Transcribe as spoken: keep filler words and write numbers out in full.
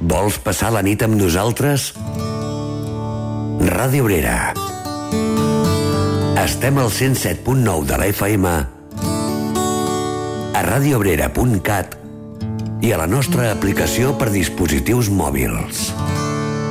Vols passar la nit amb nosaltres? Ràdio Obrera. Estem al cent set punt nou de la F M, a radiobrera punt cat i a la nostra aplicació per dispositius mòbils.